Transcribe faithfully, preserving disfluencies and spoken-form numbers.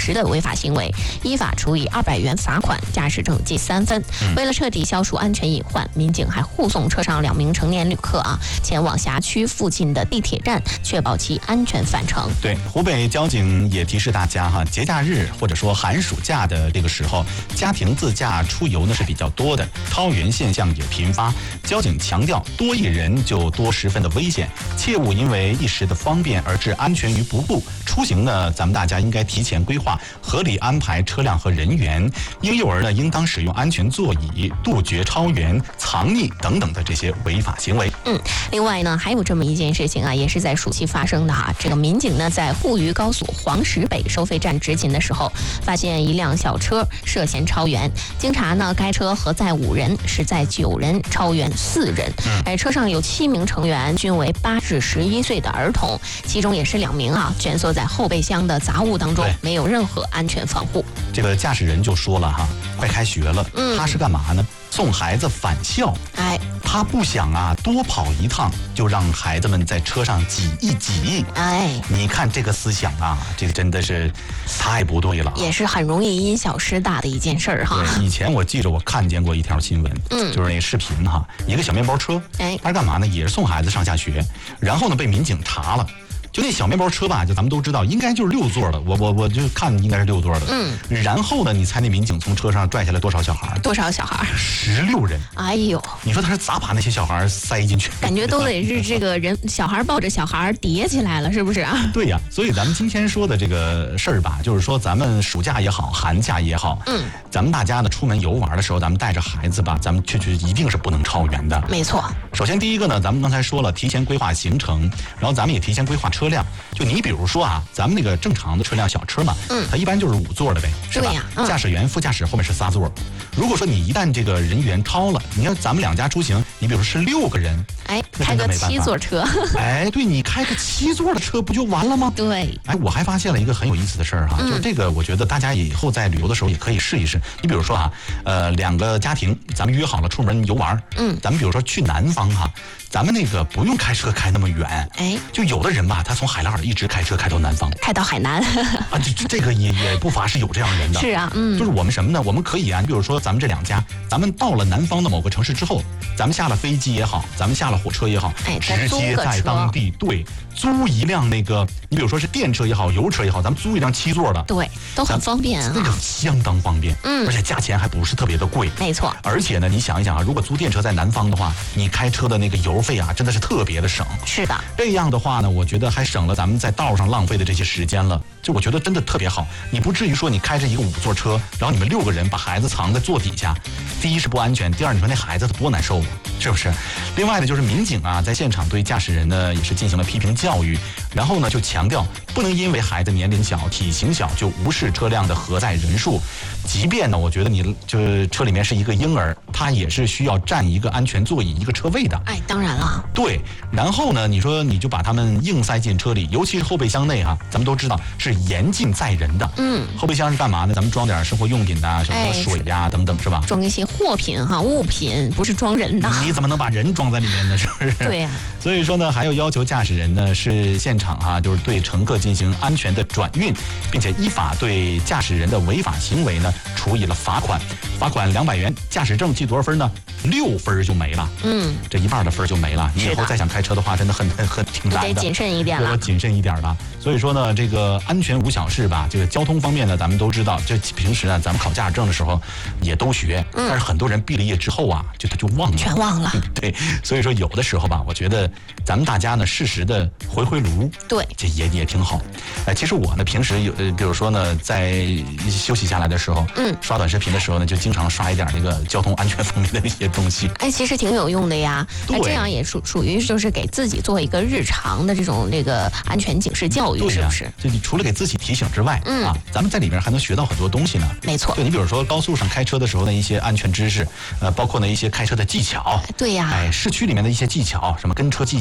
时的违法行为，依法处以二百元罚款，驾驶证记三分。嗯、为了彻底消除安全隐患，民警还护送车上两名成年旅客啊，前往辖区附近的地铁站，确保其安全返程。 对，湖北交警也提示大家哈，节假日或者说寒暑假的这个时候，家庭自驾出游呢是比较多的，超员现象也频发。交警强调，多一人就多十分的危险，切勿因为一时的方便而置安全于不顾。出行呢，咱们大家应该提前规划，合理安排车辆和人员。婴幼儿呢，应当使用安全座椅，杜绝超员、藏匿等等的这些违法行为。 嗯，另外呢，还有这么一件事情啊，也是在暑期发生的哈。这个民警呢，在沪渝高速黄石北收费站执勤的时候，发现一辆小车涉嫌超员。经查呢，该车核载五人，实载九人，超员四人。哎，车上有七名成员，均为八至十一岁的儿童，其中也是两名啊，蜷缩在后备箱的杂物当中，没有任何安全防护。 这个驾驶人就说了哈，快开学了，嗯、他是干嘛呢？送孩子返校。 哎， 他不想啊多跑一趟，就让孩子们在车上挤一挤。 哎， 你看这个思想啊，这个真的是太不对了， 也是很容易因小失大的一件事儿哈。 以前我记着我看见过一条新闻，嗯，就是那个视频哈，一个小面包车，哎，他是干嘛呢？也是送孩子上下学，然后呢被民警查了。就那小面包车吧，就咱们都知道，应该就是六座的。我我我就看应该是六座的。嗯。然后呢，你猜那民警从车上拽下来多少小孩？ 多少小孩？ 十六人。 哎呦！你说他是咋把那些小孩塞进去？ 感觉都得是这个人小孩抱着小孩叠起来了，是不是啊？ 对呀，所以咱们今天说的这个事儿吧，就是说咱们暑假也好，寒假也好，嗯，咱们大家呢出门游玩的时候，咱们带着孩子吧，咱们去去一定是不能超员的。 没错。 首先第一个呢，咱们刚才说了，提前规划行程，然后咱们也提前规划车辆。就你比如说啊，咱们那个正常的车辆小车嘛，嗯，它一般就是五座的呗，是吧？嗯、驾驶员、副驾驶后面是仨座。如果说你一旦这个人员超了，你看咱们两家出行，你比如说是六个人， 哎，开个七座车， 哎，对你开个七座的车不就完了吗？ 对。 哎，我还发现了一个很有意思的事儿哈，嗯、就是这个，我觉得大家以后在旅游的时候也可以试一试。你比如说哈，呃，两个家庭，咱们约好了出门游玩，嗯，咱们比如说去南方哈。咱们那个不用开车开那么远，哎，就有的人吧，他从海拉尔一直开车开到南方， 开到海南啊，这这个也也不乏是有这样人的。 是啊，嗯， 就是我们什么呢？我们可以啊，你比如说咱们这两家，咱们到了南方的某个城市之后，咱们下了飞机也好，咱们下了火车也好， 哎， 直接在当地对租一辆那个，你比如说是电车也好，油车也好，咱们租一辆七座的， 对，都很方便啊， 那个相当方便，嗯，而且价钱还不是特别的贵， 没错。 而且呢，你想一想啊，如果租电车在南方的话，你开车的那个油费啊，真的是特别的省。 是的， 这样的话呢，我觉得还省了咱们在道上浪费的这些时间了。就我觉得真的特别好，你不至于说你开着一个五座车，然后你们六个人把孩子藏在座底下，第一是不安全，第二你说那孩子他多难受啊，是不是？另外呢，就是民警啊在现场对驾驶人呢也是进行了批评教育，然后呢就强调不能因为孩子年龄小、体型小就无视车辆的核载人数，即便呢我觉得你就是车里面是一个婴儿，他也是需要占一个安全座椅一个车位的。 哎，当然了。 对，然后呢你说你就把他们硬塞进车里，尤其是后备箱内啊，咱们都知道是严禁载人的。嗯，后备箱是干嘛呢？咱们装点生活用品啊，什么水呀、啊、等等，是吧？ 装一些货品哈，物品，不是装人的。 你怎么能把人装在里面呢？是不是？ 对呀、啊。 所以说呢，还有要求驾驶人呢是现场啊，就是对乘客进行安全的转运，并且依法对驾驶人的违法行为呢处以了罚款，罚款两百元，驾驶证记多少分呢？六分就没了。嗯，这一半的分就没了。你以后再想开车的话，真的很很很挺难的。 得谨慎一点了。 要谨慎一点了。所以说呢，这个安全无小事吧。这个交通方面呢，咱们都知道，这平时呢，咱们考驾驶证的时候也都学，嗯、但是很多人毕了业之后啊，就他就忘了， 全忘了。 对，所以说有的时候吧，我觉得咱们大家呢，适时的回回炉， 对， 这也也挺好。哎、呃，其实我呢，平时有呃，比如说呢，在休息下来的时候，嗯，刷短视频的时候呢，就经常刷一点这个交通安全方面的一些东西。 哎，其实挺有用的呀。 对， 这样也属属于就是给自己做一个日常的这种这个安全警示教育， 对啊、 是不是？ 就你除了给自己提醒之外，嗯啊，咱们在里面还能学到很多东西呢。 没错。 对，你比如说高速上开车的时候的一些安全知识，呃，包括呢一些开车的技巧。 对呀。 哎，市区里面的一些技巧，什么跟车技